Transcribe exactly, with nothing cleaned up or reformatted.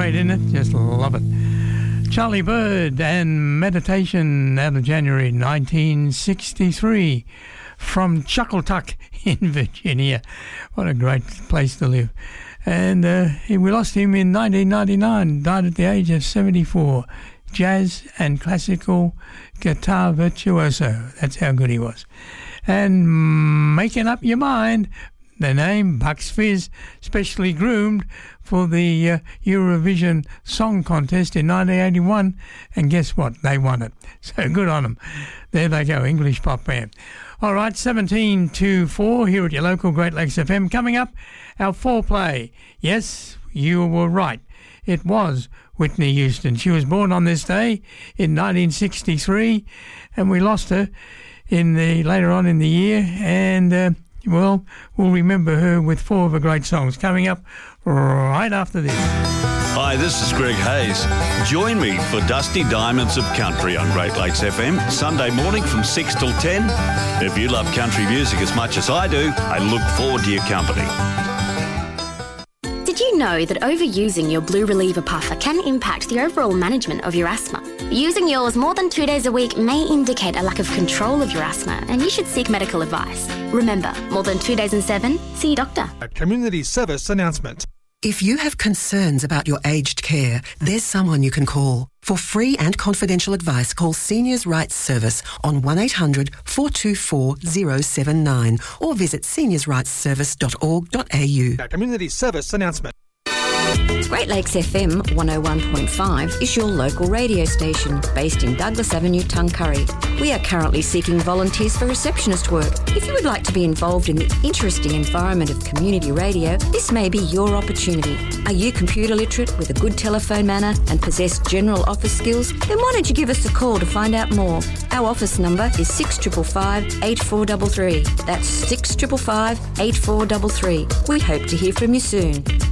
great, isn't it? Just love it. Charlie Bird and Meditation out of January nineteen sixty-three from Chuckletuck in Virginia. What a great place to live. And uh, we lost him in nineteen ninety-nine, died at the age of seventy-four. Jazz and classical guitar virtuoso. That's how good he was. And Making Up Your Mind, the name Bucks Fizz, specially groomed for the uh, Eurovision Song Contest in nineteen eighty-one, and guess what? They won it. So good on them. There they go, English pop band. All right, seventeen to four here at your local Great Lakes F M. Coming up, our foreplay. Yes, you were right. It was Whitney Houston. She was born on this day in nineteen sixty-three, and we lost her in the later on in the year, and uh, well, we'll remember her with four of her great songs coming up right after this. Hi, this is Greg Hayes. Join me for Dusty Diamonds of Country on Great Lakes F M, Sunday morning from six till ten. If you love country music as much as I do, I look forward to your company. Did you know that overusing your Blue Reliever puffer can impact the overall management of your asthma? Using yours more than two days a week may indicate a lack of control of your asthma, and you should seek medical advice. Remember, more than two days in seven, see your doctor. A community service announcement. If you have concerns about your aged care, there's someone you can call. For free and confidential advice, call Seniors Rights Service on one eight hundred four two four zero seven nine or visit seniors rights service dot org dot a u. A community service announcement. Great Lakes F M one oh one point five is your local radio station based in Douglas Avenue, Tuncurry. We are currently seeking volunteers for receptionist work. If you would like to be involved in the interesting environment of community radio, this may be your opportunity. Are you computer literate with a good telephone manner and possess general office skills? Then why don't you give us a call to find out more? Our office number is six five five, eight four three three. That's six five five, eight four three three. We hope to hear from you soon.